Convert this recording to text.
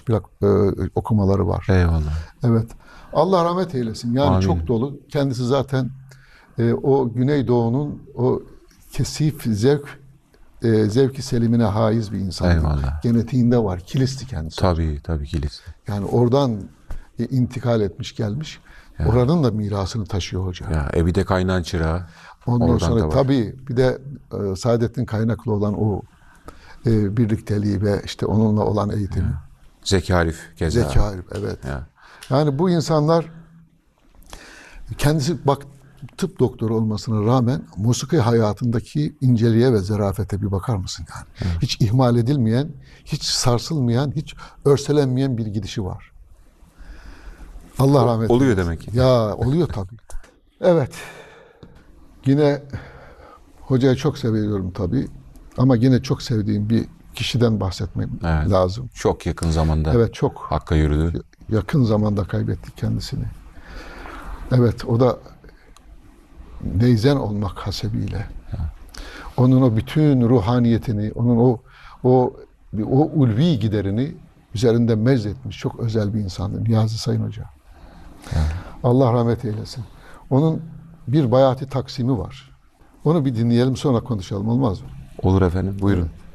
plak okumaları var. Eyvallah. Evet. Allah rahmet eylesin. Yani Amin. çok dolu. Kendisi zaten o Güneydoğu'nun o kesif zevki selimine haiz bir insandı. Eyvallah. Genetiğinde var. Kilis'ti kendisi. Tabii kilis. Yani oradan intikal etmiş gelmiş. Ya. Oranın da mirasını taşıyor hoca. Ya evi de kaynan çırağı. Ondan Oradan da sonra var. tabii bir de Saadettin Kaynaklı olan o birlikteliği ve işte onunla olan eğitimi. Ya. Zeki Arif keza. Zeki Arif, evet. Ya. Yani bu insanlar kendisi bak tıp doktoru olmasına rağmen musiki hayatındaki inceliğe ve zarafete bir bakar mısın yani? Evet. Hiç ihmal edilmeyen, hiç sarsılmayan, hiç örselenmeyen bir gidişi var. Allah rahmet eylesin. Oluyor demek ki. Ya oluyor tabii. Evet. Yine hocayı çok seviyorum tabii. Ama yine çok sevdiğim bir kişiden bahsetmem Evet. lazım. Çok yakın zamanda Evet, çok Hakk'a yürüdü. yakın zamanda kaybettik kendisini. Evet, o da neyzen olmak hasebiyle. Onun o bütün ruhaniyetini, onun o ulvi giderini üzerinde mezzetmiş çok özel bir insandı Niyazi Sayın Hoca. Evet. Allah rahmet eylesin. Onun bir bayati taksimi var. Onu bir dinleyelim, sonra konuşalım, olmaz mı? Olur efendim, buyurun. Evet.